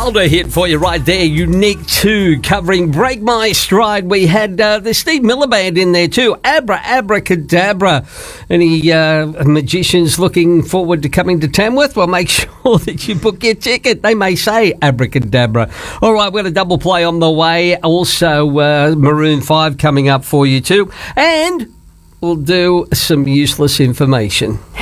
Wilder hit for you right there. Unique 2 covering Break My Stride. We had the Steve Miller Band in there too. Abracadabra. Any magicians looking forward to coming to Tamworth? Well, make sure that you book your ticket. They may say abracadabra. All right, we've got a double play on the way. Also, Maroon 5 coming up for you too. And we'll do some useless information.